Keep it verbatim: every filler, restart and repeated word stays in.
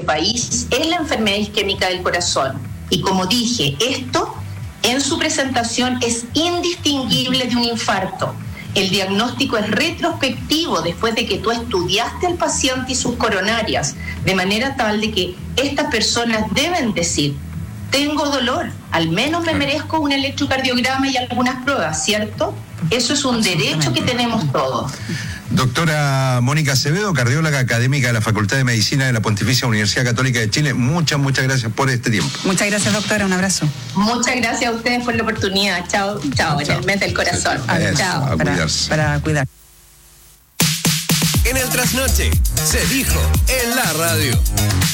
país es la enfermedad isquémica del corazón. Y como dije, esto en su presentación es indistinguible de un infarto. El diagnóstico es retrospectivo después de que tú estudiaste al paciente y sus coronarias, de manera tal de que estas personas deben decir: tengo dolor, al menos me merezco un electrocardiograma y algunas pruebas, ¿cierto? Eso es un derecho que tenemos todos. Doctora Mónica Acevedo, cardióloga académica de la Facultad de Medicina de la Pontificia Universidad Católica de Chile, muchas, muchas gracias por este tiempo. Muchas gracias, doctora, un abrazo. Muchas gracias a ustedes por la oportunidad. Chao, chao, en el mes del corazón. Eso, Chao. a Para, cuidarse. para cuidar. En el trasnoche se dijo en la radio.